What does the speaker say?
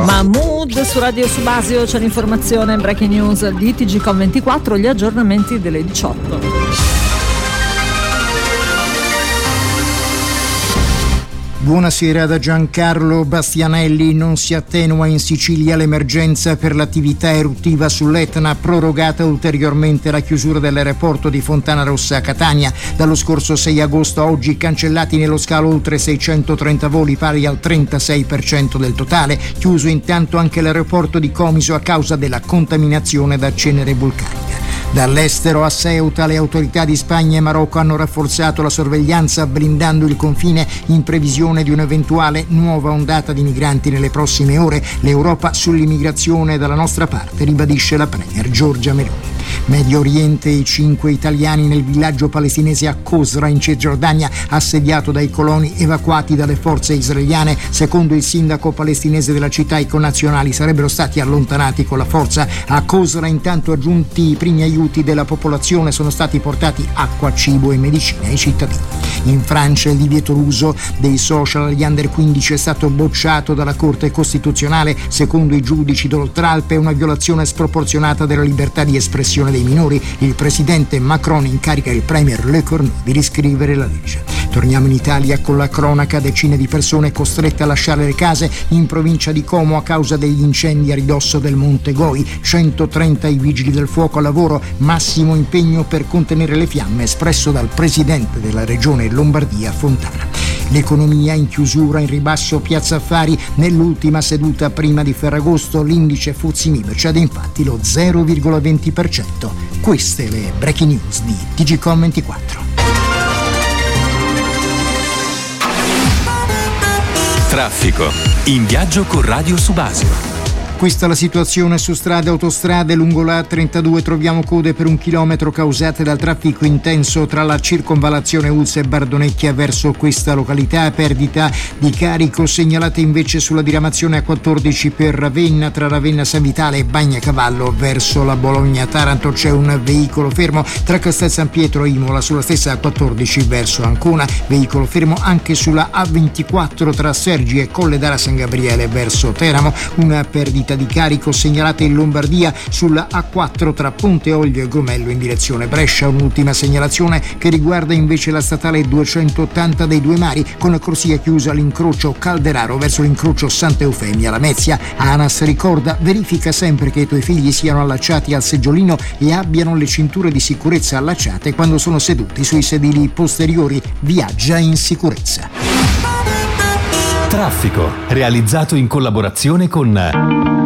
Mahmood su Radio Subasio, c'è l'informazione breaking news di TGcom24, gli aggiornamenti delle 18. Buonasera da Giancarlo Bastianelli. Non si attenua in Sicilia l'emergenza per l'attività eruttiva sull'Etna, prorogata ulteriormente la chiusura dell'aeroporto di Fontanarossa a Catania. Dallo scorso 6 agosto a oggi cancellati nello scalo oltre 630 voli, pari al 36% del totale. Chiuso intanto anche l'aeroporto di Comiso a causa della contaminazione da cenere vulcanica. Dall'estero a Ceuta le autorità di Spagna e Marocco hanno rafforzato la sorveglianza, blindando il confine in previsione di un'eventuale nuova ondata di migranti nelle prossime ore. L'Europa sull'immigrazione è dalla nostra parte, ribadisce la premier Giorgia Meloni. Medio Oriente, i 5 italiani nel villaggio palestinese a Qusra in Cisgiordania, assediato dai coloni evacuati dalle forze israeliane. Secondo il sindaco palestinese della città, i connazionali sarebbero stati allontanati con la forza. A Qusra intanto, aggiunti i primi aiuti della popolazione, sono stati portati acqua, cibo e medicine ai cittadini. In Francia il divieto d'uso dei social agli under 15 è stato bocciato dalla Corte Costituzionale. Secondo i giudici d'Oltralpe è una violazione sproporzionata della libertà di espressione dei minori. Il presidente Macron incarica il premier Le Cornu di riscrivere la legge. Torniamo in Italia con la cronaca. Decine di persone costrette a lasciare le case in provincia di Como a causa degli incendi a ridosso del Monte Goi. 130 i vigili del fuoco a lavoro, massimo impegno per contenere le fiamme espresso dal presidente della regione Lombardia Fontana. L'economia in chiusura, in ribasso Piazza Affari. Nell'ultima seduta prima di Ferragosto l'indice FTSE MIB cede infatti lo 0,20%. Queste le breaking news di TGcom24. Traffico. In viaggio con Radio Subasio. Questa è la situazione su strade e autostrade. Lungo la A32 troviamo code per 1 chilometro causate dal traffico intenso tra la circonvallazione Ulza e Bardonecchia verso questa località. Perdita di carico segnalate invece sulla diramazione A14 per Ravenna, tra Ravenna San Vitale e Bagnacavallo verso la Bologna-Taranto. C'è un veicolo fermo tra Castel San Pietro e Imola sulla stessa A14 verso Ancona. Veicolo fermo anche sulla A24 tra Sergi e Colle d'Ara San Gabriele verso Teramo. Una perdita di carico segnalata in Lombardia sulla A4 tra Ponte Olio e Gomello in direzione Brescia. Un'ultima segnalazione che riguarda invece la statale 280 dei Due Mari, con la corsia chiusa all'incrocio Calderaro verso l'incrocio Santa Eufemia Lamezia. ANAS ricorda: verifica sempre che i tuoi figli siano allacciati al seggiolino e abbiano le cinture di sicurezza allacciate quando sono seduti sui sedili posteriori. Viaggia in sicurezza. Traffico, realizzato in collaborazione con